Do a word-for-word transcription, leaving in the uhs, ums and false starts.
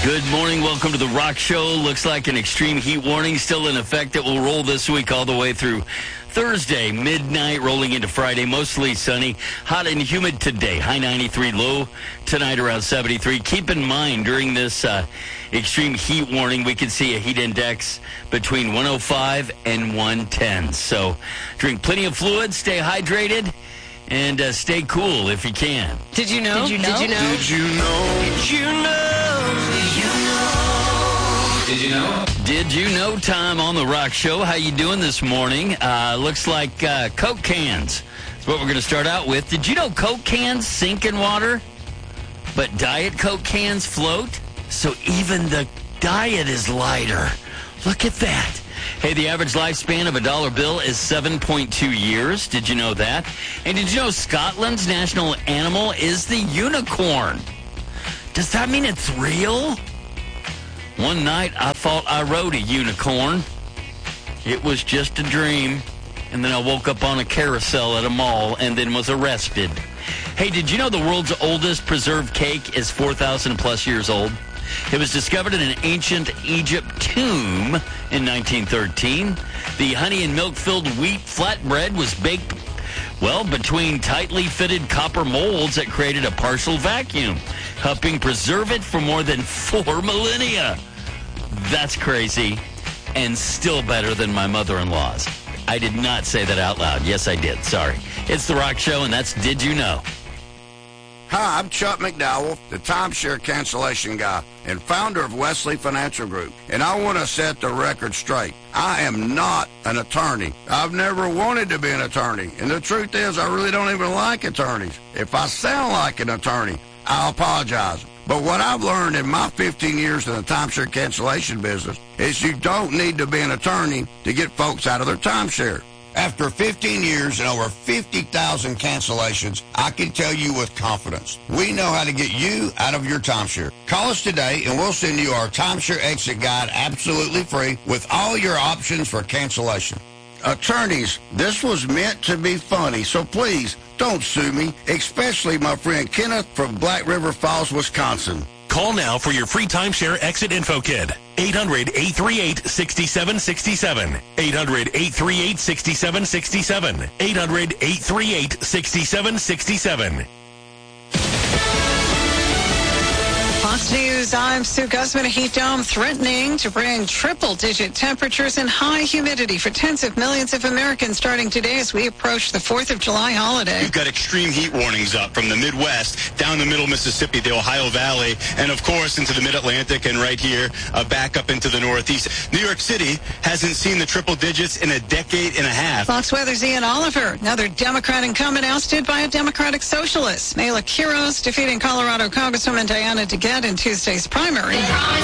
Good morning. Welcome to the Rock Show. Looks like an extreme heat warning still in effect that will roll this week all the way through Thursday, midnight, rolling into Friday. Mostly sunny, hot and humid today. High ninety-three, low tonight around seventy-three. Keep in mind, during this uh, extreme heat warning, we can see a heat index between one oh five and one ten. So drink plenty of fluid, stay hydrated, and uh, stay cool if you can. Did you know? Did you know? Did you know? Did you know? Did you know? Did you know? Did you know? Time on the Rock Show. How you doing this morning? Uh, looks like uh, Coke cans. That's what we're going to start out with. Did you know Coke cans sink in water, but Diet Coke cans float? So even the diet is lighter. Look at that. Hey, the average lifespan of a dollar bill is seven point two years. Did you know that? And did you know Scotland's national animal is the unicorn? Does that mean it's real? One night, I thought I rode a unicorn. It was just a dream. And then I woke up on a carousel at a mall and then was arrested. Hey, did you know the world's oldest preserved cake is four thousand plus years old? It was discovered in an ancient Egypt tomb in nineteen thirteen. The honey and milk-filled wheat flatbread was baked, well, between tightly fitted copper molds that created a partial vacuum, helping preserve it for more than four millennia. That's crazy, and still better than my mother-in-law's. I did not say that out loud. Yes, I did. Sorry. It's The Rock Show, and that's Did You Know? Hi, I'm Chuck McDowell, the timeshare cancellation guy and founder of Wesley Financial Group. And I want to set the record straight. I am not an attorney. I've never wanted to be an attorney. And the truth is, I really don't even like attorneys. If I sound like an attorney, I'll apologize. But what I've learned in my fifteen years in the timeshare cancellation business is you don't need to be an attorney to get folks out of their timeshare. After fifteen years and over fifty thousand cancellations, I can tell you with confidence, we know how to get you out of your timeshare. Call us today and we'll send you our timeshare exit guide absolutely free with all your options for cancellation. Attorneys, this was meant to be funny, so please don't sue me, especially my friend Kenneth from Black River Falls, Wisconsin. Call now for your free timeshare exit info kit. eight hundred, eight three eight, six seven six seven. eight hundred, eight three eight, six seven six seven. eight hundred, eight three eight, six seven six seven. Fox News, I'm Sue Guzman. A heat dome threatening to bring triple-digit temperatures and high humidity for tens of millions of Americans starting today as we approach the fourth of July holiday. We've got extreme heat warnings up from the Midwest, down the middle Mississippi, the Ohio Valley, and, of course, into the Mid-Atlantic and right here, uh, back up into the Northeast. New York City hasn't seen the triple digits in a decade and a half. Fox Weather's Ian Oliver, another Democrat incumbent ousted by a Democratic socialist. Mela Quiros defeating Colorado Congresswoman Diana DeGette in Tuesday's primary.